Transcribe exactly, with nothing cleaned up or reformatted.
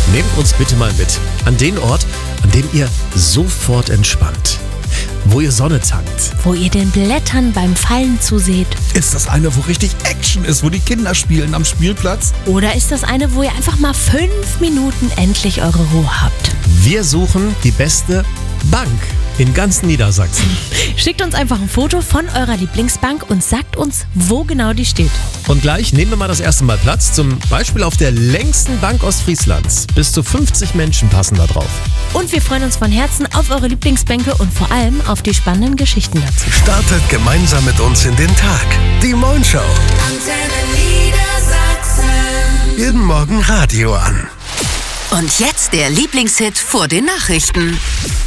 Nehmt uns bitte mal mit an den Ort, an dem ihr sofort entspannt. Wo ihr Sonne tankt. Wo ihr den Blättern beim Fallen zuseht. Ist das eine, wo richtig Action ist, wo die Kinder spielen am Spielplatz? Oder ist das eine, wo ihr einfach mal fünf Minuten endlich eure Ruhe habt? Wir suchen die beste Bank in ganz Niedersachsen. Schickt uns einfach ein Foto von eurer Lieblingsbank und sagt uns, wo genau die steht. Und gleich nehmen wir mal das erste Mal Platz, zum Beispiel auf der längsten Bank Ostfrieslands. Bis zu fünfzig Menschen passen da drauf. Und wir freuen uns von Herzen auf eure Lieblingsbänke und vor allem auf die spannenden Geschichten dazu. Startet gemeinsam mit uns in den Tag. Die Moin Show. Antenne Niedersachsen. Jeden Morgen Radio an. Und jetzt der Lieblingshit vor den Nachrichten.